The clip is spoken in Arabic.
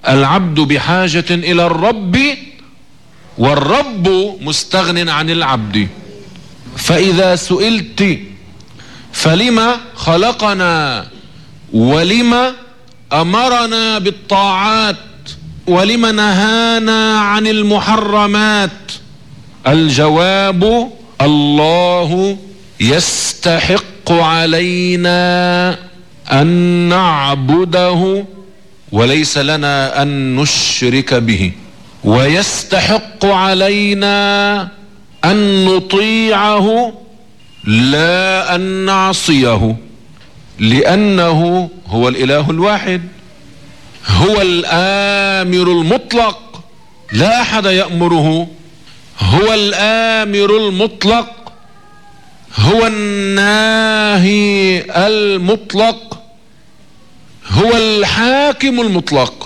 العبد بحاجة إلى الرب والرب مستغن عن العبد. فإذا سئلت فلما خلقنا ولما أمرنا بالطاعات ولما نهانا عن المحرمات، الجواب: الله يستحق علينا أن نعبده وليس لنا أن نشرك به، ويستحق علينا أن نطيعه لا أن نعصيه، لأنه هو الإله الواحد، هو الآمر المطلق، لا أحد يأمره، هو الآمر المطلق، هو الناهي المطلق، هو الحاكم المطلق.